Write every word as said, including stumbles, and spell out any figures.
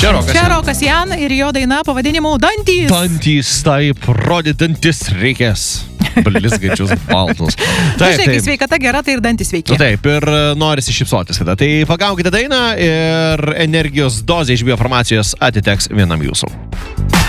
Čia Rokas. Čia Rokas Jan ir jo daina pavadinimu Dantys. Dantys, taip, rodyti dantis reikės. Blizgančius baltus. Taip, taip. Kai sveikata gera, tai ir dantys veikia. Taip, ir norisi šypsotis kada. Tai pagaukite dainą ir energijos dozė iš biofarmacijos atiteks vienam jūsų.